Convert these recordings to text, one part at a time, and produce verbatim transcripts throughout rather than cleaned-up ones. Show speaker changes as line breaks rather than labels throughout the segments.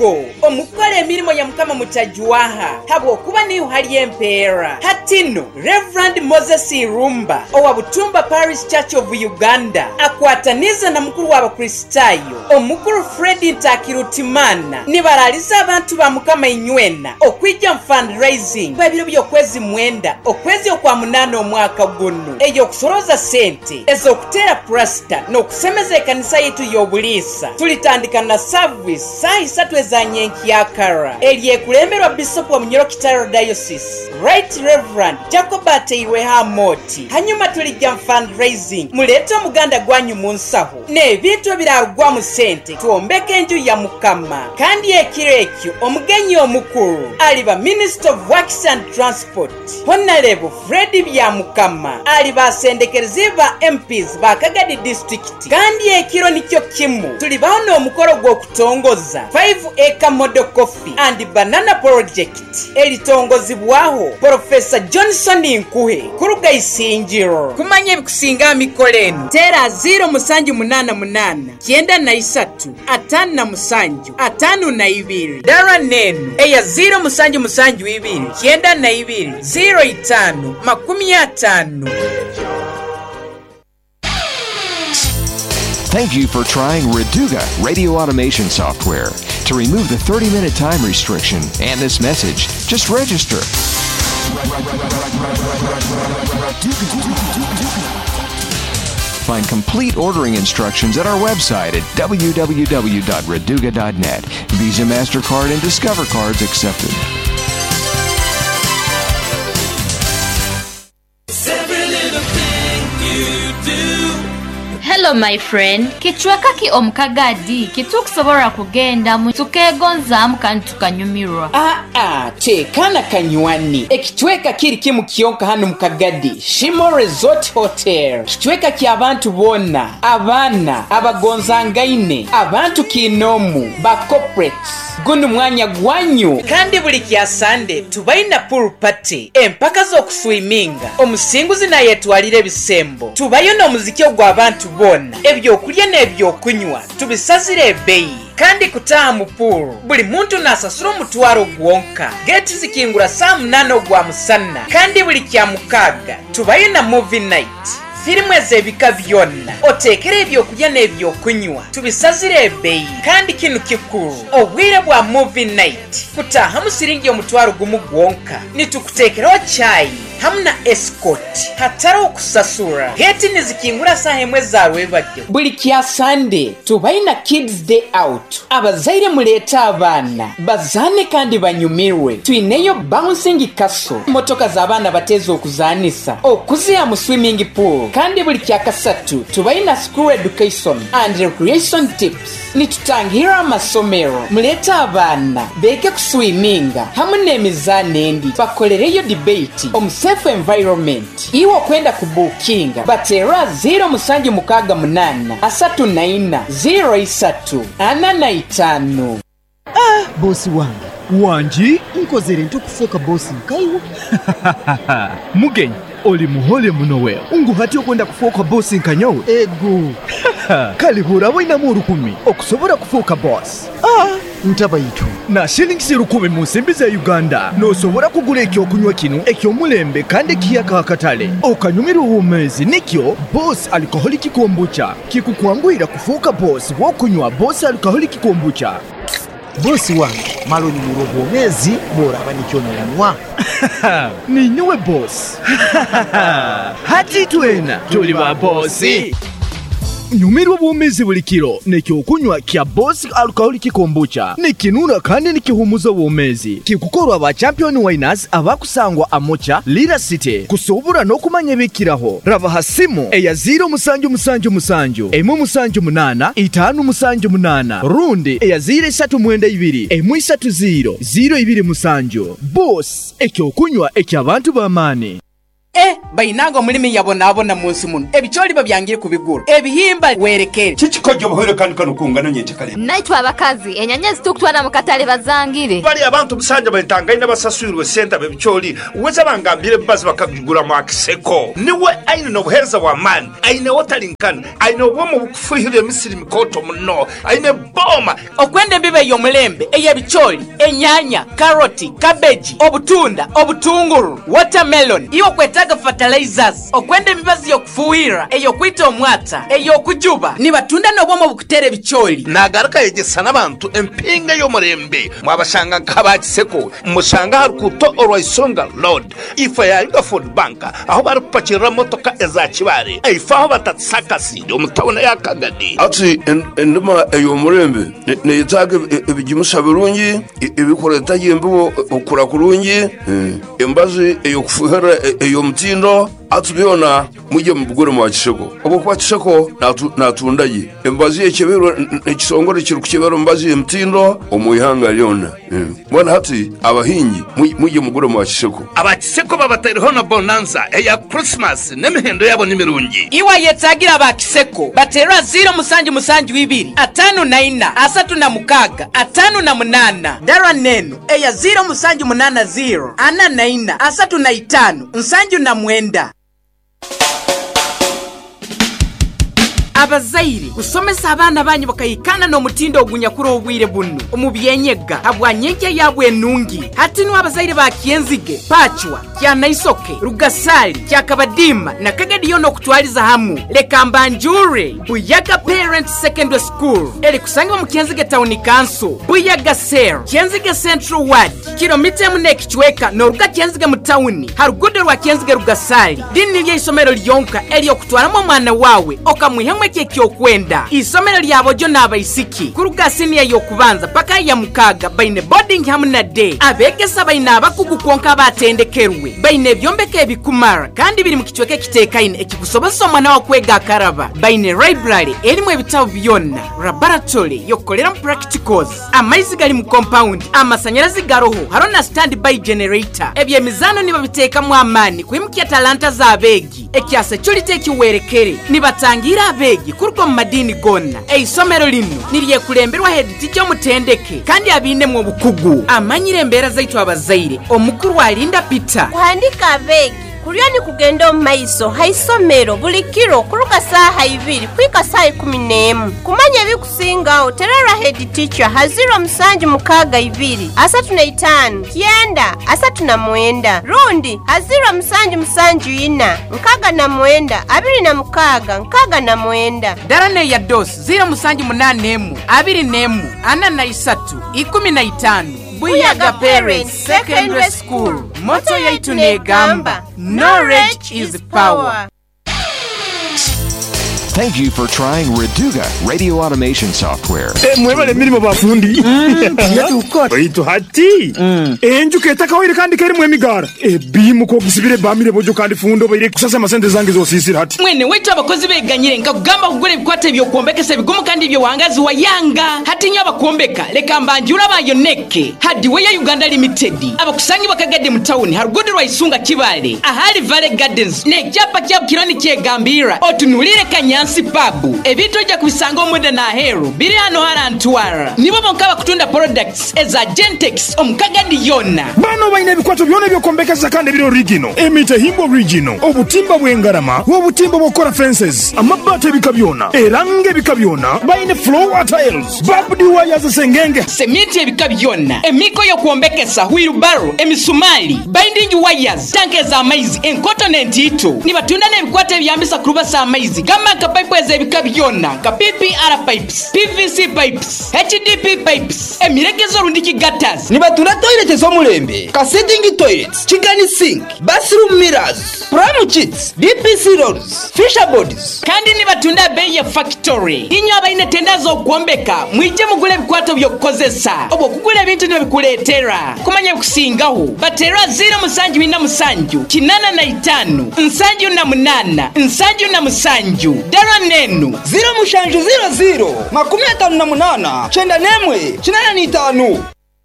muwogo omukola emirimu ya mukama mutajwaha habwokuba niyo hali empeera hatino Reverend Moses Irumba owa Butumba Parish Church of Uganda akwataniza na mukuru w'abakristaayo omukuru Fred Ntakirutimana nibaraliza abantu ba mukama inywena okwijja fundraising bwebiro by'okwezi mwenda okwezi okwa munana omwaka guno eyo kusoroza sente ezokutera plasta n'okusemeza ekanisa yetu y'obuliisa tulitandika na service saa isatu ezanyenkiyakara eryekulemberwa Bishop wa Munyoro Kitaro Diocese Right Reverend Jacob Ateirwe Hamoti hanyuma tulijja fundraising muleta omuganda gwanyu mu nsaho n'ebintu ebiragwa mu sente tuombeke enju ya mukama kandi ekiro ekyo omugenyi omukulu aliba Minister of Works and Transport Honorable Fred Byamukama aliba asendekerezi ba M Ps ba Kagadi District kandi ekiro nikyo kimu tulibawo n'omukolo gw'okutongoza five acre model coffee and banana project elitongozibwaho Professor Johnson Nkuhe kuruga Isinjiro kumanya ebikusinga amikolo eno tera zero musanju munana munana kyenda na isatu atanu na musanju atanu na ibiri dara nenu eya zero musanju musanju ibiri kyenda na ibiri zero itanu makumi atanu.
Thank you for trying Reduga radio automation software. To remove the thirty minute time restriction and this message, just register. Find complete ordering instructions at our website at w w w dot reduga dot net. Visa, MasterCard, and Discover cards accepted.
Hello my friend, kichweka ki omukagadi kitukusobora kugenda mu tukegonzamu kandi tukanyumirwa.
Ah ah, tekana kanywani. Ekitweka kiri kimu kiyonka hano mukagadi. Shimo Resort Hotel. Kitweka ki abantu bona, abana, abagonzangaine, abantu kinomu, ba corporates. Guno mwanya gwanyu. Kandi buli kya Sunday tubaina pool party. Empaka zo kuswiminga. Omusinguzi na yetwalire ebisembo. Tubayo n'omuziki gw'abantu bona. Ebyokulya n'ebyokunywa tubisazire ebbeeyi. Kandi kutaha mu pool buli muntu nasasula omutwalo gwonka. Gate zikingura saa munana ogwa musana. Kandi buli kya mukaaga tubayo na movie night. Filimu ez'ebika byonna oteekera ebyokulya n'ebyokunywa tubisazire ebbeeyi kandi kinu kikulu obwire bwa movie night kutaha mu siringi omutwalo gumu gwonka nitukuteekeraho chai hamu na escort hatari okusasura geti nizikingura saha emwe za lwebajjo. Buli kya Sunday tubaina kids day out abazaire muleeta abaana bazaane kandi banyumirwe. Tuineyo bouncing castle motoka z'abaana bateeza okuzaanisa okuziya mu swimming pool kandi buli kya kasatu tubaina school education and recreation tips nitutangira amasomero muleeta abaana beeke kuswiminga hamu n'emizaano endi bakolereyo debate omu safe environment. Iwo kwenda kubukinga batera zero musanju mukaga munana asatu na ina zero isatu ana na itano.
Ah, bosi wange wanji nkozere ntukufuuka bosi nkaiwo.
Mugenyi oli muhole munowe ungu hati okwenda kufuuka bosi nkanyowe
ego.
Kali burabo inamu urukumi okusobora kufuuka boss.
Ah, ntaba yitu
na shillings rukumi mu nsimbi za Uganda nosobora kugula ekyokunywa kino ekyomulembe kandi kiyaka akatale okanyumira uwumezi nikyo Boss Alcoholic Kombucha kikukwangwira kufuuka boss wokunywa Boss Alcoholic Kombucha.
Bosi wange maloni murobo mezi boraba nikyo nanywa.
Ninywe boss. Hati twena tuli ba bossi. Nyumirwa bwomezi buli kiro nekyokunywa kya Boss Alcoholic Kombucha nikinuna kandi nikihumuza bwomezi kikukorwa ba champion winners abakusangwa amocha Lira City kusobura no kumanya bikiraho raba hasimu eya zero musanju musanju musanju emu musanju munana itanu musanju munana rundi eya zero isatu mwenda ibiri emu isatu zero zero ibiri musanju. Boss ekyokunywa ekyabantu bamani.
Eh, bayinanga mulimi yabona abona munsi muno. Ebicholi babyangire kubigura. Ebihimba werekere.
Chichikojo bohero kandi kanu kungana nyenje kale.
Naitwa abakazi enyanya zitukutwana mukatale bazangire.
Bali abantu bisanja bayitanga ina basasuyirwe senta bebicholi. Uweza bangambire bazi bakabigura mu Akiseko. Niwe aine no buhereza wa man. Aine otalinkana. Aine obwomo bukufuhire misiri mikoto muno. Aine boma.
Okwende mbibe yo mulembe eyebicholi, enyanya, karoti, cabbage, obutunda, obutunguru, watermelon. Iyo kwetaga fertilizers. Okwende mbibazi yo kufuhira eyo kwita omwata, eyo kujuba. Ni batunda no bwomo bukutere bicholi.
Nagaraka yegesa nabantu empinga yo murembe. Mwabashanga nk'Abakiseko. Mushanga harukuto Orwaisonga Road. Ifa ya Inga Food Bank. Aho barupakira motoka eza Kibare. Ifa aho batatsakasi omutawona ya Kagadi.
Ati enduma eyo murembe ne yitaga ebigimusha birungi ibikoreta yembo okura kurungi embazi eyo kufuhera eyo mutindo atubiona muje mubugore mu Akiseko obo kwa Akiseko natundaye embazi ekebero ekisongore kiri kukebero mbazi emtindo omuyihanga lyona mbona hati abahingi muje mugore mu Akiseko
Abakiseko babatariho na bonanza eya Christmas nemihendo yabo nimirungi
iwa yetagira Abakiseko batera zero musanji musanji wibiri atanu na ina asatu na mukaga atanu na munana dara nenu eya zero musanji munana zero ana na ina asatu na itanu nsanju na mwenda. Abazairi kusomesa abana banyu bakayikana no mutindo ogunyakuro obwire bunu omubyenyega abwanyenke yabwe nungi hati no abazairi ba Kienzige Pachwa kya Naisoke Rugasali kya Kabadima na Kagadi yono kutwaliza hamu leka Mbanjure Buyaga Parent Secondary School eli kusanga mu Kienzige Town Council Buyaga Ser Kienzige Central Ward kilomita mune kichweka no ruka Kienzige mu town harugude rwa Kienzige Rugasali dini lye isomero lyonka eli okutwalamo mwana wawe okamuhemwe kyo kwenda isomero lyabo jo nabayisiki kurugasi yo kubanza paka ya mukaga baine boarding hamna day abegesa baine abakugu konka batendekerwe baine byombeke bikumara kandi biri mu kichweke kitekaine ekikusobosa mwana wa kwega karaba baine library elimu ebitabo byonna laboratory yokolera practicals amaizi gali mu compound amasanyarazi garoho harona standby generator ebye mizano niba biteka mu amani kwimukya talanta za abegi ekyase cyulite kiwerekere nibatangira abegi kuruko mu madini gonna eisomero lino niriye kulemberwa head teacher mutendeke kandi abinde mu bukugu amanyire embera zaitu abazaire omukuru alinda Peter
kuhandika abegi kulyani kugenda mu maiso haisomero buli kiro kuruka saha ibiri kwika saa kumi n'emu kumanya bikusinga oterera head teacher haziro musanji mukaga ibiri asatu na itanu kienda asatu na mwenda rundi haziro musanji musanji ina nkaga na mwenda abiri na mukaga nkaga na mwenda
darane ya dos ziro musanji munane emu abiri nemu ana na isatu ikumi na itanu Buyaga Parent Secondary School moto yaitu negamba knowledge is power.
Thank you for trying Reduga radio automation software.
Eh, mwebale milimo bafundi. Yatuko. Oito hati. Enju ketaka wire kandi keri mwemigara. Eh, bimu ko gisibire bamire bojo kandi fundo bayire kusasa masente zange zo sisira hati.
Mwene wetu abakozi beganyire nkagamba kugure bikwate byo kuombekesa bigumu kandi byo wangazi wa Yanga. Hati nyaba kuombeka leka Mbanjura bayoneke. Hadi we ya Uganda Limited. Abakusangi bakagade mu town harugudwa isunga Kibale. Ahali Valley Gardens. Ne cyapa kya kironi kyegambira. Otunulire kanya Babu ebito ja kubisanga omwenda na hero biri hano harantwara nibo bonkaba kutunda products eza Gentex omukagandi yona
bano baine bikwato byone byo kombekeza kandi biri original emite himbo original obutimba bwengarama obutimba bokora fences amabate bikabyona erange bikabyona baine floor tiles babudi wires sengenge
semiti ebikabyona emiko yo kuombekesa wheelbarrow emisumali binding wires tanke za amaizi encontinent ito nibatunda ne bikwate byambisa kuruba sa amaizi kama pipe eze bikabyona ka P P R pipes P V C pipes H D P pipes emirekezo rundiki gutters
nibatuna toilet zo mulembe ka sitting toilets chigani sink bathroom mirrors pram kits D P C rolls fisher boards
kandi nibatunda bei ya factory inyo abaine tenda zo kuombeka mwije mugule bikwato byo kukozesa obo kugula bintu ne bikuletera kumanya kusingaho batera zero musanju bina musanju kinana na itanu nsanju na munana nsanju na musanju dara nenu
zero mushanju zero zero makumi atanu na munana chenda nemwe chinana ni itanu.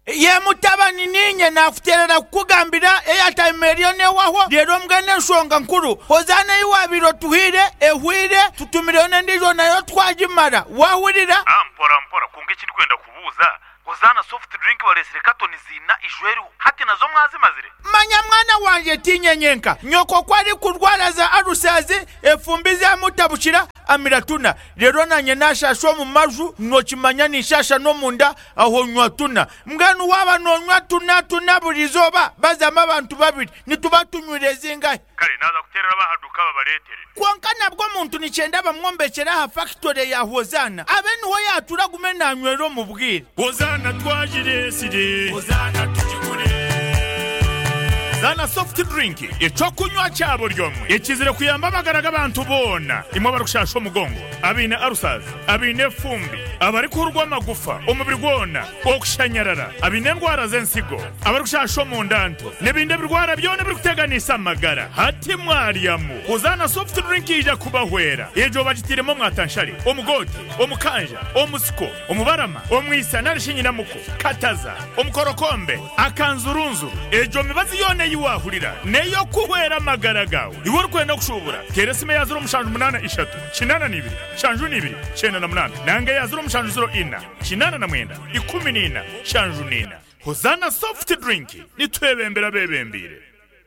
ye mutabani ninye nakuterera kukugambira airtime eriyo newaho lero mugane ensonga nkulu hozana iwabiro tuhire ehwire tutumire nendijo nayo twagimara wawurira
ampora mpora kunge kiri kwenda kubuza hozana soft drink balesire katoni zina ijweru hati nazo mwazimazire
manya mwana wanje tinyenyenka nyoko kwari kurwara za arusazi efumbiza mutabushira amiratuna lero nanye nashashwa mu maju nokimanya nishasha no munda aho nywatuna mganu waba no nywatuna tuna burizoba bazama abantu babiri nitubatunyure zingahe
kale naza kuterera bahaduka babaletere
kwanka nabwo muntu nicenda bamwombekera ha factory ya Hozana abeni ho yatura gumena nywero mu bwire
Hozana twajire sire Hozana tujigure Zana soft drink ico kunywa cyabo ryomwe ikizire kuyamba bagaraga abantu bona imwe barushasho mugongo abine arusazi abine fumbi abari kurwa amagufa umubiri gwona okushanyarara abine ndwara zensigo abarushasho mu ndanto nebinde birwara byone biri kuteganisa amagara hati mwariyamu Hozana soft drink ija kubahwera ejo bagitiremo mwatanshari omugoti omukanja omusiko omubarama omwisa narishinyina muko kataza omukorokombe akanzurunzu ejo mibazi yone yiwahurira neyo kuhwera magara gawe iwe rukwenda kushubura teresime yazuro mushanju munana ishatu kinana nibiri shanju nibiri chena na munana nange yazuro mushanju zero ina kinana na mwenda ikumi nina shanju nina Hozana soft drink nitwebembera bebembire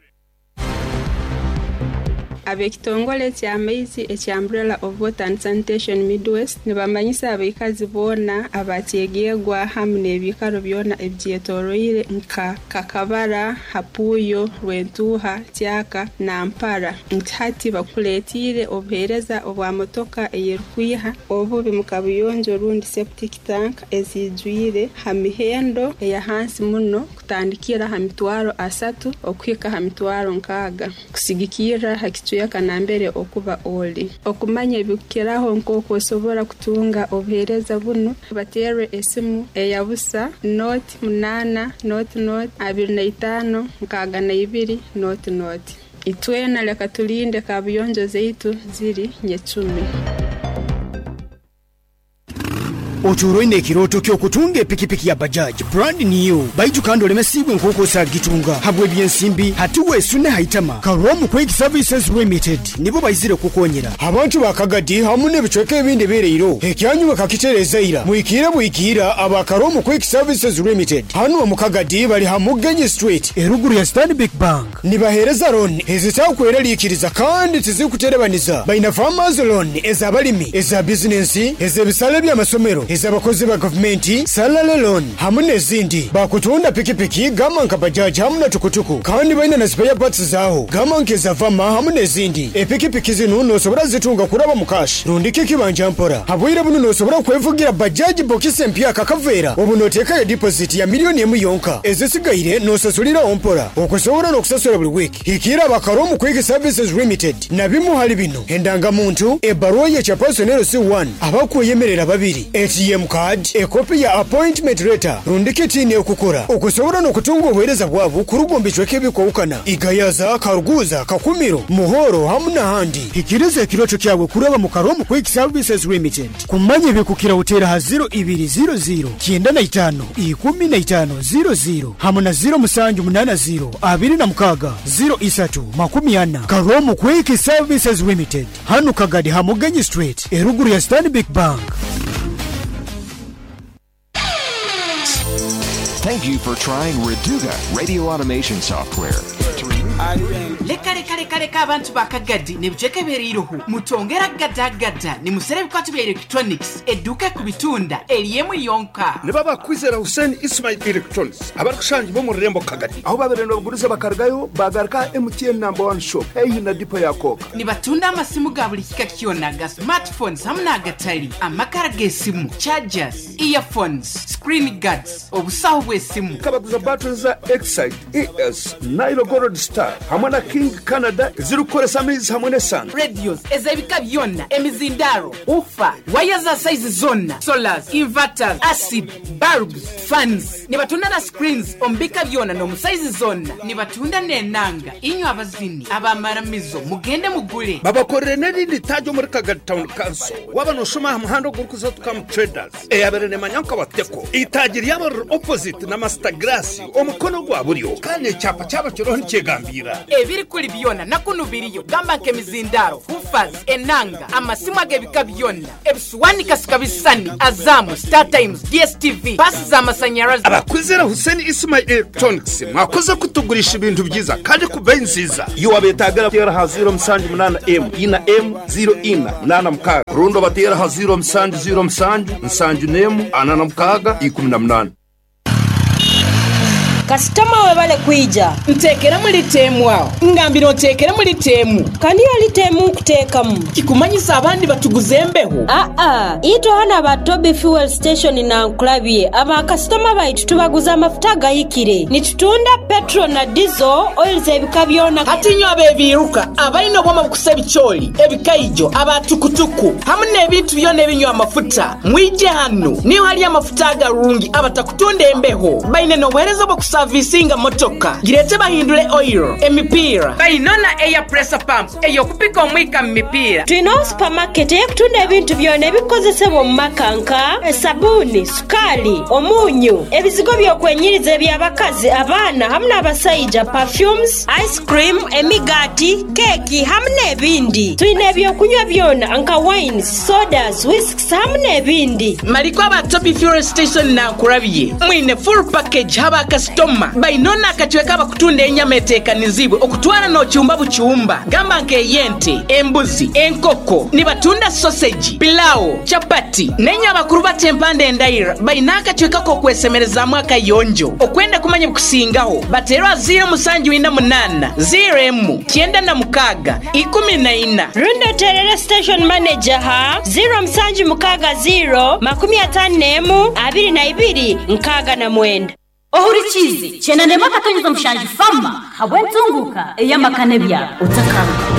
abekitongole ky'amaizi ekya Umbrella of Water and Sanitation Midwest nibamanyisa abaikazi bona abatyegegwa hamwe n'ebikaro byona ebyetoroire nka Kakabara, Hapuyo, Rwentuha, Tyaka na Mpara ntihati bakuletire obuhereza obwa motoka eyerukwiha obubi mu kabuyonjo rundi septic tank ezijwire hamihendo eya hansi muno kutandikira hamitwaro asatu okwika hamitwaro nkaga kusigikira hakitu yakanambere okuba oli okumanya ebikiraho nkoko osobora kutunga obuhereza buno batere esimu eyabusa note munana note note abiri na itano nkaga na ibiri note note itwena leka tulinde kabuyonjo zeitu ziri nyecumi
Oturo ine kiroto kyo kutunga pikipiki ya Bajaj brand new baitu kando lemesibwe nkoko sa gitunga habwe byensimbi hatuwe sune haitama Karomu Quick Services Limited nibo bayizire kukonyera abantu bakagadi hamune bichweke ebindi bereiro ekyanyu bakakitereza ira muikira muikira aba Karomu Quick Services Limited hanu mukagadi bali hamugenye street eruguru ya Stanbic Bank nibahereza loan ezitakwera likiriza kandi tizikuterebaniza baina farmers loan ezabalimi eza business ezebisale bya masomero ezabakozi ba government salary loan hamune zindi bakutunda pikipiki gama nka Bajaj hamuna tukutuku kandi baina na spare parts zaho gama nkeza vama hamune zindi epikipiki zino no sobora zitunga kuraba mukashi rundike kibanja mpora habwira buno no sobora kwevugira Bajaj box empia kakavera obunoteka ya deposit ya milioni emu yonka ezisigaire no sasulira ompora okusobora no kusasura buli week hikira bakaromu Quick Services Limited nabimu hali bino endanga muntu ebaruwa ya chapersonel C one abakuyemerera babiri A T M card ekopi ya appointment letter rundike tini okukora okusobora no kutunga obuhereza bwabo kurugombe chweke bikowukana igayaza karuguza kakumiro muhoro hamuna handi hikirize kirocho kyawe kuraba mu Karomu Quick Services Limited kumanye bikukira utera ha zero ibiri zero zero kyenda na itano ikumi na itano zero zero hamuna zero musanju munana zero abiri na mukaga zero isatu makumi ana Karomu Quick Services Limited hanu kagadi hamugenyi street eruguru ya Stanbic Bank.
Thank you for trying Reduga radio automation software.
leka leka leka leka abantu bakagadi nebijeke beriruhu mutongera gada gada ni musere bikatu bya electronics eduka kubitunda eliyemu yonka
ne baba kwizera Hussein Ismail Electronics abarushanje bo mu Rembo Kagadi aho baberendo baguriza bakargayo bagarka M T N number one shop eyi na dipo yakoka
ni batunda amasimu ga buli kikakiyonaga smartphones hamna agatari amakara gesimu chargers earphones screen guards obusaho bwesimu
kabaguza batteries za Excite E S Nile Gold Star star hamwe na king canada zirukoresa amezi hamwe ne sun
radios ezebika byonna emizindaro ufa waya za size zonna solars inverters acid bulbs fans ne batunda na screens ombika byonna no size zonna ne batunda nenanga inyo abazini abamaramizo mugende mugule
babakorere n'irindi tajo muri Kagadi Town Council wabano shuma muhando gurukuza tukam traders e yaberene manyanka bateko itagiri yabo opposite na master glass omukono gwa buriyo kane cyapa cyaba kiroho nkegambira
ebiri kuri byonna nakunubiriyo gamba nke mizindaro ufaz enanga amasimu agebika byonna ebiswani kasikabisani azamu star times D S T V pasi za masanyarazi
abakwizera Hussein Ismail Electronics mwakoze kutugurisha ibintu byiza kandi ku bei nziza iyo wabetagara tera ha zero msanju munana M ina M zero ina munana mkaga rundo batera ha zero msanju zero msanju msanju nemu anana mkaga ikumi na munana
kasitama we bale kuija
ntekera muri temu wao ngambiro ntekera muri temu
kandi ali temu kutekamu
kikumanyisa abandi batuguzembeho
a a ito hana ba Toby fuel station na nkulabye aba kasitama baitu tubaguza amafuta gayikire nitutunda petrol na diesel oil zebika byona
hati nyo abebiruka abalino boma kuseba icyoli ebikaijo abatukutuku hamwe ebintu byone binyo amafuta mwije hano niyo hali amafuta agarungi abatakutunda embeho baine no wereza bo servicinga motoka girete bahindule oil emipira bayinona air pressure pump eyo kupika omwika mipira
twino supermarket ekutunda ebintu byone bikozesebwa mu makanka sabuni sukali omunyu ebizigo byokwenyiriza ebyabakazi abaana hamwe n'abasayija perfumes ice cream emigati keki hamwe n'ebindi twine ebyokunywa byona anka wine sodas whisks hamwe n'ebindi
maliko aba Toby fuel station na nkurabye mwine full package haba customer bayinona akachweka bakutunda enyama etekanizibwe okutwala no cyumba bucyumba gamba nke yente embuzi enkoko ni batunda sausage pilau chapati nenya bakuru batempande endaira bayinaka chweka ko kwesemereza mwaka yonjo okwenda kumanya kusingaho baterwa zero musanju winda munana zero emu kienda na mukaga ikumi na ina
rundo terere station manager ha zero musanju mukaga zero makumi atanu nemu abiri na ibiri nkaga na mwenda
ohurikizi chena nema katonyeza mushanji fama habwe nzunguka eyamakane bya utakanga